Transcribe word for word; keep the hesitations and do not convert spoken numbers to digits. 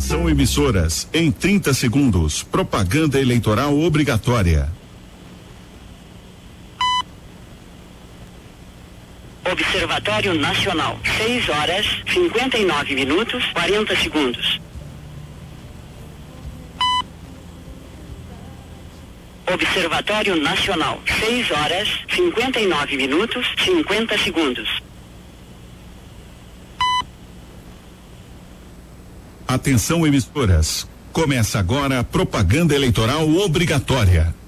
Atenção emissoras, em trinta segundos, propaganda eleitoral obrigatória. Observatório Nacional, seis horas, cinquenta e nove minutos, quarenta segundos. Observatório Nacional, seis horas, cinquenta e nove minutos, cinquenta segundos. Atenção emissoras, começa agora a propaganda eleitoral obrigatória.